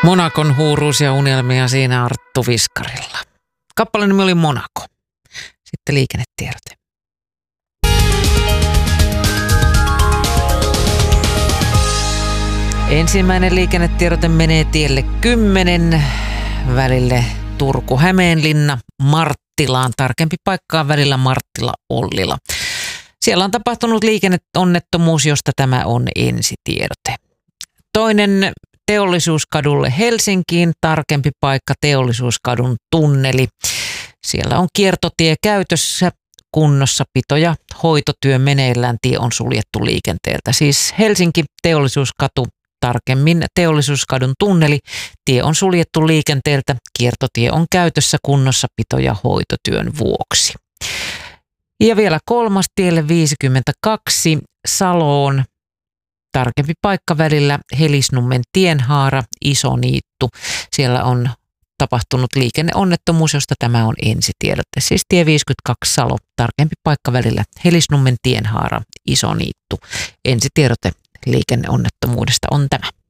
Monakon huuruus ja unelmia siinä Arttu Viskarilla. Kappaleen nimi oli Monaco. Sitten liikennetiedote. Ensimmäinen liikennetiedote menee tielle 10 välille Turku-Hämeenlinna Marttilaan. Tarkempi paikkaa välillä Marttila-Ollila. Siellä on tapahtunut liikenneonnettomuus, josta tämä on ensitiedote. Toinen Teollisuuskadulle Helsinkiin, tarkempi paikka Teollisuuskadun tunneli. Siellä on kiertotie käytössä, kunnossapito ja hoitotyö meneillään, tie on suljettu liikenteeltä. Siis Helsinki Teollisuuskatu, tarkemmin Teollisuuskadun tunneli, tie on suljettu liikenteeltä, kiertotie on käytössä kunnossapito ja hoitotyön vuoksi. Ja vielä kolmas tielle 52 Saloon. Tarkempi paikka välillä Helisnummen tienhaara, Isoniittu. Siellä on tapahtunut liikenneonnettomuus, josta tämä on ensitiedote. Siis tie 52 Salo, tarkempi paikka välillä Helisnummen tienhaara, Isoniittu. Ensitiedote liikenneonnettomuudesta on tämä.